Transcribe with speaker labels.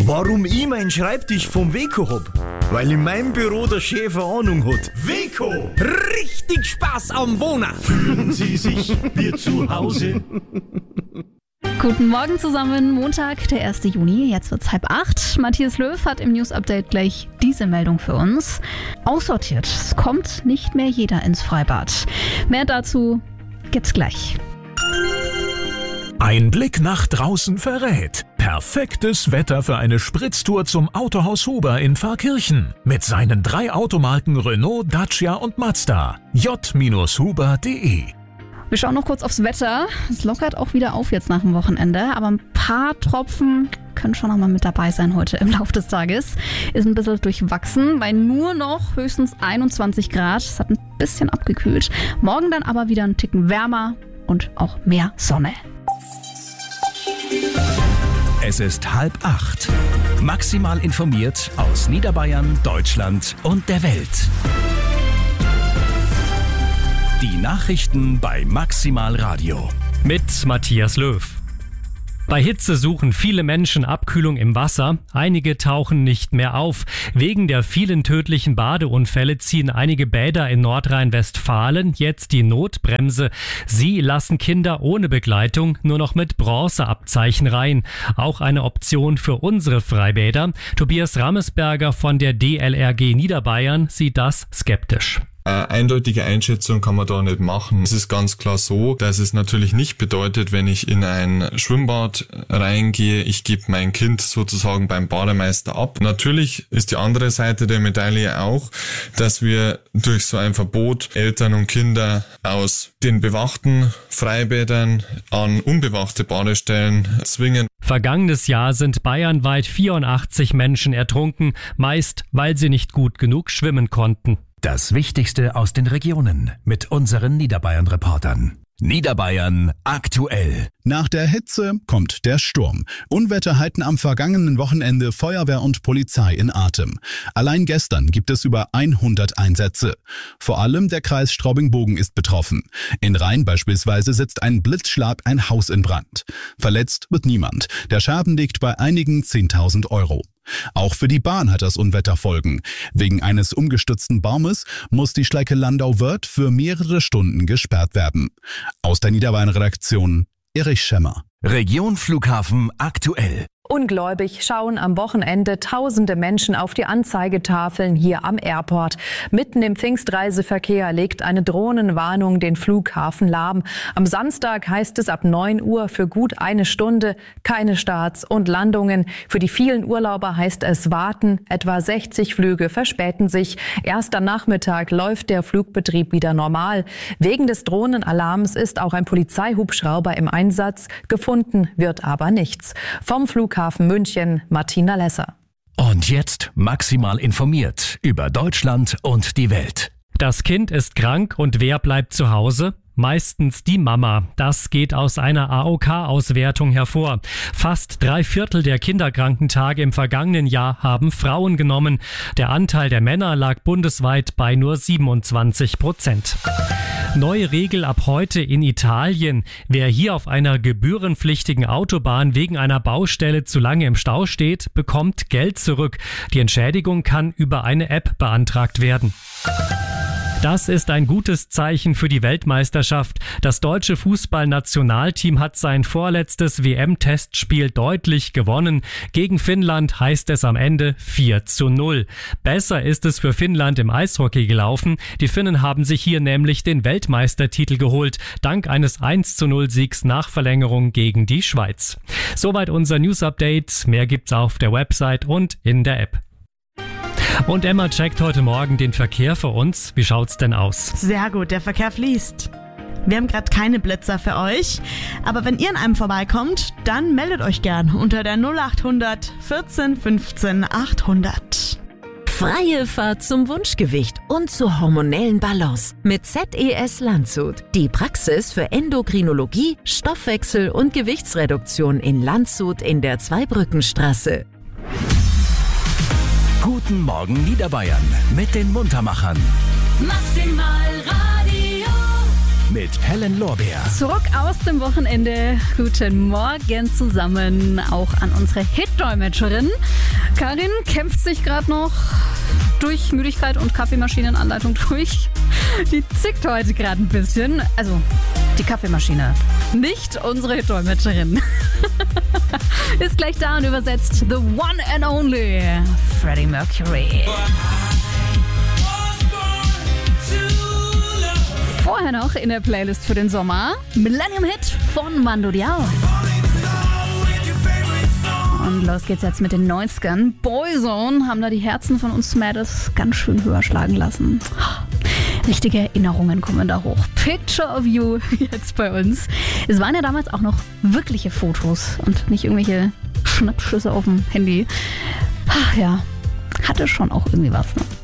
Speaker 1: Warum ich meinen Schreibtisch vom Weco hab? Weil in meinem Büro der Chef eine Ahnung hat. Weco! Richtig Spaß am Wohnen! Fühlen Sie sich wie zu Hause?
Speaker 2: Guten Morgen zusammen, Montag, der 1. Juni, jetzt wird's 7:30. Matthias Löw hat im News-Update gleich diese Meldung für uns. Aussortiert, es kommt nicht mehr jeder ins Freibad. Mehr dazu gibt's gleich.
Speaker 3: Ein Blick nach draußen verrät. Perfektes Wetter für eine Spritztour zum Autohaus Huber in Pfarrkirchen. Mit seinen 3 Automarken Renault, Dacia und Mazda. j-huber.de.
Speaker 2: Wir schauen noch kurz aufs Wetter. Es lockert auch wieder auf jetzt nach dem Wochenende, aber ein paar Tropfen können schon noch mal mit dabei sein heute im Laufe des Tages. Ist ein bisschen durchwachsen, bei nur noch höchstens 21 Grad. Es hat ein bisschen abgekühlt. Morgen dann aber wieder einen Ticken wärmer und auch mehr Sonne.
Speaker 4: Es ist 7:30. Maximal informiert aus Niederbayern, Deutschland und der Welt. Die Nachrichten bei Maximal Radio.
Speaker 5: Mit Matthias Löw. Bei Hitze suchen viele Menschen Abkühlung im Wasser. Einige tauchen nicht mehr auf. Wegen der vielen tödlichen Badeunfälle ziehen einige Bäder in Nordrhein-Westfalen jetzt die Notbremse. Sie lassen Kinder ohne Begleitung nur noch mit Bronzeabzeichen rein. Auch eine Option für unsere Freibäder. Tobias Rammesberger von der DLRG Niederbayern sieht das skeptisch.
Speaker 6: Eine eindeutige Einschätzung kann man da nicht machen. Es ist ganz klar so, dass es natürlich nicht bedeutet, wenn ich in ein Schwimmbad reingehe, ich gebe mein Kind sozusagen beim Bademeister ab. Natürlich ist die andere Seite der Medaille auch, dass wir durch so ein Verbot Eltern und Kinder aus den bewachten Freibädern an unbewachte Badestellen zwingen.
Speaker 5: Vergangenes Jahr sind bayernweit 84 Menschen ertrunken, meist weil sie nicht gut genug schwimmen konnten.
Speaker 4: Das Wichtigste aus den Regionen mit unseren Niederbayern-Reportern. Niederbayern aktuell.
Speaker 7: Nach der Hitze kommt der Sturm. Unwetter halten am vergangenen Wochenende Feuerwehr und Polizei in Atem. Allein gestern gibt es über 100 Einsätze. Vor allem der Kreis Straubing-Bogen ist betroffen. In Rhein beispielsweise setzt ein Blitzschlag ein Haus in Brand. Verletzt wird niemand. Der Schaden liegt bei einigen 10.000 €. Auch für die Bahn hat das Unwetter Folgen. Wegen eines umgestürzten Baumes muss die Strecke Landau-Wörth für mehrere Stunden gesperrt werden. Aus der Niederbayern-Redaktion Erich Schemmer.
Speaker 4: Region Flughafen aktuell.
Speaker 8: Ungläubig schauen am Wochenende tausende Menschen auf die Anzeigetafeln hier am Airport. Mitten im Pfingstreiseverkehr legt eine Drohnenwarnung den Flughafen lahm. Am Samstag heißt es ab 9 Uhr für gut eine Stunde keine Starts und Landungen. Für die vielen Urlauber heißt es warten. Etwa 60 Flüge verspäten sich. Erst am Nachmittag läuft der Flugbetrieb wieder normal. Wegen des Drohnenalarms ist auch ein Polizeihubschrauber im Einsatz. Gefunden wird aber nichts. Vom Flughafen München, Martina Lesser.
Speaker 4: Und jetzt maximal informiert über Deutschland und die Welt.
Speaker 5: Das Kind ist krank und wer bleibt zu Hause? Meistens die Mama. Das geht aus einer AOK-Auswertung hervor. Fast 3/4 der Kinderkrankentage im vergangenen Jahr haben Frauen genommen. Der Anteil der Männer lag bundesweit bei nur 27%. Neue Regel ab heute in Italien. Wer hier auf einer gebührenpflichtigen Autobahn wegen einer Baustelle zu lange im Stau steht, bekommt Geld zurück. Die Entschädigung kann über eine App beantragt werden. Das ist ein gutes Zeichen für die Weltmeisterschaft. Das deutsche Fußballnationalteam hat sein vorletztes WM-Testspiel deutlich gewonnen. Gegen Finnland heißt es am Ende 4:0. Besser ist es für Finnland im Eishockey gelaufen. Die Finnen haben sich hier nämlich den Weltmeistertitel geholt, dank eines 1:0-Siegs nach Verlängerung gegen die Schweiz. Soweit unser News-Update. Mehr gibt's auf der Website und in der App. Und Emma checkt heute Morgen den Verkehr für uns. Wie schaut's denn aus?
Speaker 9: Sehr gut, der Verkehr fließt. Wir haben gerade keine Blitzer für euch, aber wenn ihr an einem vorbeikommt, dann meldet euch gern unter der 0800 14 15 800.
Speaker 10: Freie Fahrt zum Wunschgewicht und zur hormonellen Balance mit ZES Landshut. Die Praxis für Endokrinologie, Stoffwechsel und Gewichtsreduktion in Landshut in der Zweibrückenstraße.
Speaker 4: Guten Morgen Niederbayern mit den Muntermachern.
Speaker 11: Maximal Radio.
Speaker 4: mit Helen Lorbeer.
Speaker 2: Zurück aus dem Wochenende. Guten Morgen zusammen, auch an unsere Hit-Dolmetscherin. Karin kämpft sich gerade noch durch Müdigkeit und Kaffeemaschinenanleitung durch. Die zickt heute gerade ein bisschen. Also die Kaffeemaschine, nicht unsere Hit-Dolmetscherin. Ist gleich da und übersetzt The One and Only Freddie Mercury. Vorher noch in der Playlist für den Sommer Millennium Hit von Mando Diao. Und los geht's jetzt mit den 90ern. Boyzone haben da die Herzen von uns Mädels ganz schön höher schlagen lassen. Richtige Erinnerungen kommen da hoch. Picture of You jetzt bei uns. Es waren ja damals auch noch wirkliche Fotos und nicht irgendwelche Schnappschüsse auf dem Handy. Ach ja, hatte schon auch irgendwie was, ne?